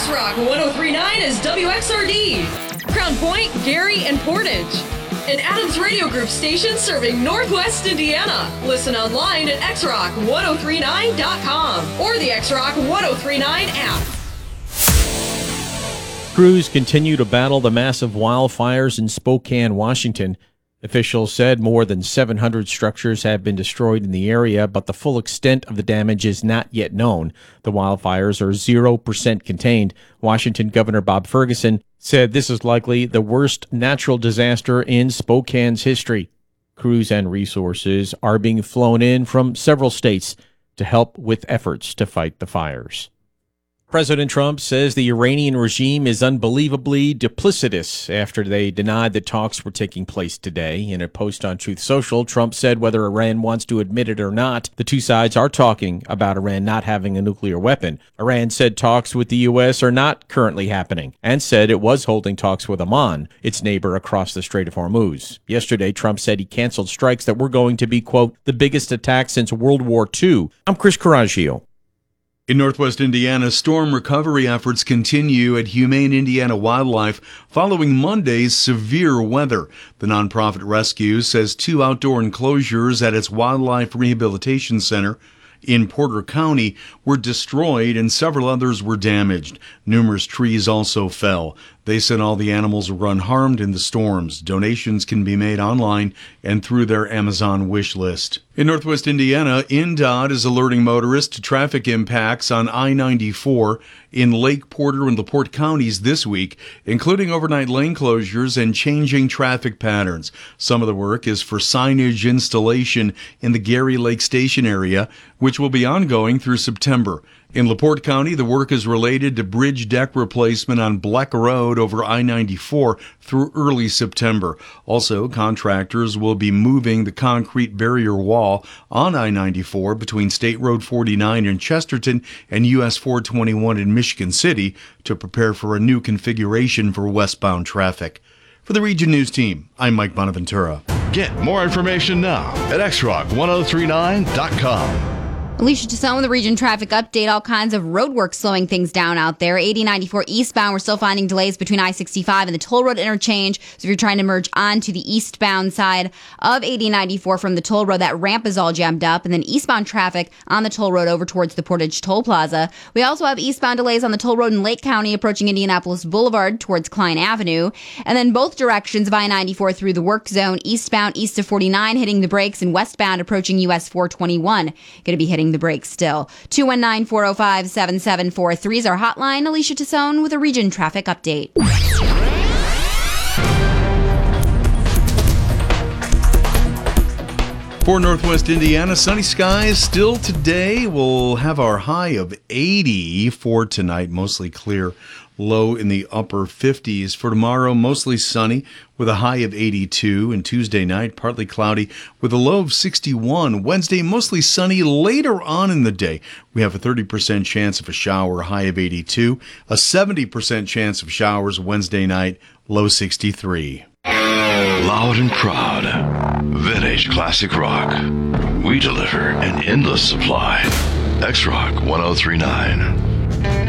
X-Rock 103.9 is WXRD. Crown Point, Gary, and Portage. An Adams Radio Group station serving Northwest Indiana. Listen online at xrock1039.com or the X-Rock 1039 app. Crews continue to battle the massive wildfires in Spokane, Washington. Officials said more than 700 structures have been destroyed in the area, but the full extent of the damage is not yet known. The wildfires are 0% contained. Washington Governor Bob Ferguson said this is likely the worst natural disaster in Spokane's history. Crews and resources are being flown in from several states to help with efforts to fight the fires. President Trump says the Iranian regime is unbelievably duplicitous after they denied that talks were taking place today. In a post on Truth Social, Trump said whether Iran wants to admit it or not, the two sides are talking about Iran not having a nuclear weapon. Iran said talks with the U.S. are not currently happening and said it was holding talks with Oman, its neighbor across the Strait of Hormuz. Yesterday, Trump said he canceled strikes that were going to be, quote, the biggest attack since World War II. I'm Chris Coraggio. In Northwest Indiana, storm recovery efforts continue at Humane Indiana Wildlife following Monday's severe weather. The nonprofit rescue says 2 outdoor enclosures at its Wildlife Rehabilitation Center in Porter County were destroyed and several others were damaged. Numerous trees also fell. They said all the animals were unharmed in the storms. Donations can be made online and through their Amazon wish list. In Northwest Indiana, INDOT is alerting motorists to traffic impacts on I-94 in Lake Porter and LaPorte counties this week, including overnight lane closures and changing traffic patterns. Some of the work is for signage installation in the Gary Lake Station area, which will be ongoing through September. In LaPorte County, the work is related to bridge deck replacement on Black Road over I-94 through early September. Also, contractors will be moving the concrete barrier wall on I-94 between State Road 49 in Chesterton and US 421 in Michigan City to prepare for a new configuration for westbound traffic. For the Region News Team, I'm Mike Bonaventura. Get more information now at xrock1039.com. Alicia Tassone with the Region Traffic Update. All kinds of road work slowing things down out there. 8094 eastbound, we're still finding delays between I-65 and the toll road interchange. So if you're trying to merge onto the eastbound side of 8094 from the toll road, that ramp is all jammed up. And then eastbound traffic on the toll road over towards the Portage Toll Plaza. We also have eastbound delays on the toll road in Lake County approaching Indianapolis Boulevard towards Klein Avenue. And then both directions of I-94 through the work zone, eastbound east of 49 hitting the brakes and westbound approaching US 421. Going to be hitting the brakes still. 219-405-7743 is our hotline. Alicia Tassone with a Region Traffic Update. For Northwest Indiana, sunny skies still today. We'll have our high of 80 for tonight, mostly clear. Low in the upper 50s. For tomorrow, mostly sunny with a high of 82. And Tuesday night, partly cloudy with a low of 61. Wednesday, mostly sunny. Later on in the day, we have a 30% chance of a shower, high of 82. A 70% chance of showers Wednesday night, low 63. Loud and proud. Vintage classic rock. We deliver an endless supply. X-Rock 1039.